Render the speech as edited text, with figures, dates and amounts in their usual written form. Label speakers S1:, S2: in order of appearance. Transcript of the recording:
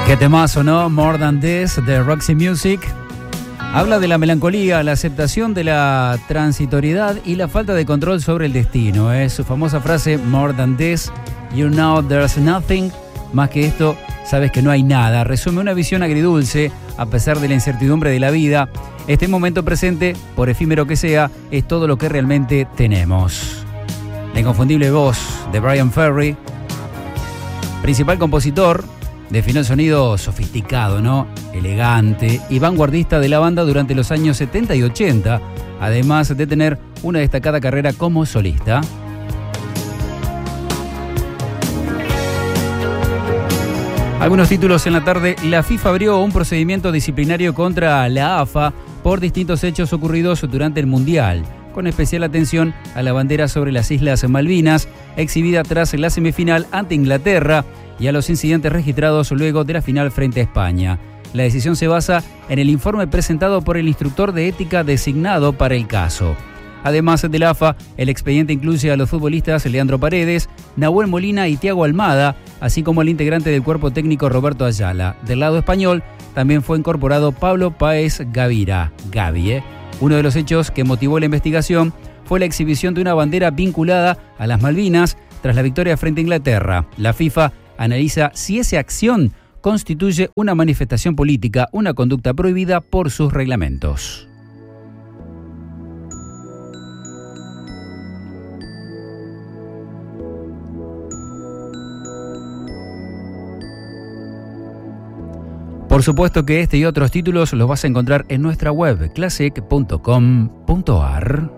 S1: Qué temazo, ¿no? More Than This de Roxy Music. Habla de la melancolía, la aceptación de la transitoriedad y la falta de control sobre el destino. Su famosa frase, More Than This, you know there's nothing. Más que esto, sabes que no hay nada. Resume una visión agridulce, a pesar de la incertidumbre de la vida. Este momento presente, por efímero que sea, es todo lo que realmente tenemos. La inconfundible voz de Bryan Ferry, principal compositor, definió el sonido sofisticado, ¿no? Elegante y vanguardista de la banda durante los años 70 y 80, además de tener una destacada carrera como solista. Algunos títulos en la tarde. La FIFA abrió un procedimiento disciplinario contra la AFA por distintos hechos ocurridos durante el Mundial, con especial atención a la bandera sobre las Islas Malvinas, exhibida tras la semifinal ante Inglaterra, y a los incidentes registrados luego de la final frente a España. La decisión se basa en el informe presentado por el instructor de ética designado para el caso. Además de la AFA, el expediente incluye a los futbolistas Leandro Paredes, Nahuel Molina y Thiago Almada, así como al integrante del cuerpo técnico Roberto Ayala. Del lado español, también fue incorporado Pablo Páez Gavira, Gavi. Uno de los hechos que motivó la investigación fue la exhibición de una bandera vinculada a las Malvinas tras la victoria frente a Inglaterra. La FIFA analiza si esa acción constituye una manifestación política, una conducta prohibida por sus reglamentos. Por supuesto que este y otros títulos los vas a encontrar en nuestra web, classic.com.ar.